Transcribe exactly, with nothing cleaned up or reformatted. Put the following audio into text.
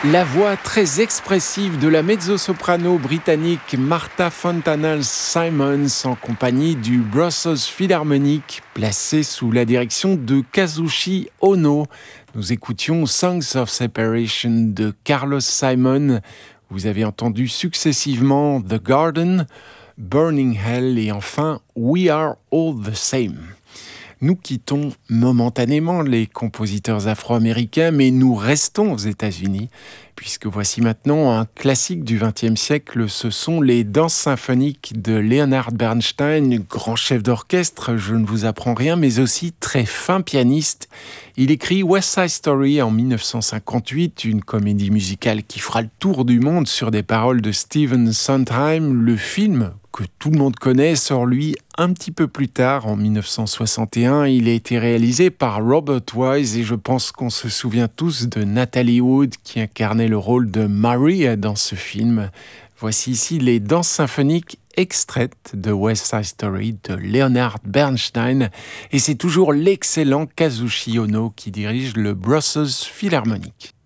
La voix très expressive de la mezzo-soprano britannique Martha Fontana-Simons en compagnie du Brussels Philharmonic, placé sous la direction de Kazushi Ono. Nous écoutions Songs of Separation de Carlos Simon. Vous avez entendu successivement The Garden, Burning Hell et enfin We Are All the Same. Nous quittons momentanément les compositeurs afro-américains, mais nous restons aux États-Unis, puisque voici maintenant un classique du vingtième siècle, ce sont les danses symphoniques de Leonard Bernstein, grand chef d'orchestre, je ne vous apprends rien, mais aussi très fin pianiste. Il écrit West Side Story en dix-neuf cent cinquante-huit, une comédie musicale qui fera le tour du monde sur des paroles de Stephen Sondheim. Le film, que tout le monde connaît, sort lui un petit peu plus tard, en dix-neuf cent soixante et un. Il a été réalisé par Robert Wise et je pense qu'on se souvient tous de Natalie Wood qui incarnait le rôle de Marie dans ce film. Voici ici les danses symphoniques extraites de West Side Story de Leonard Bernstein et c'est toujours l'excellent Kazushi Ono qui dirige le Brussels Philharmonic.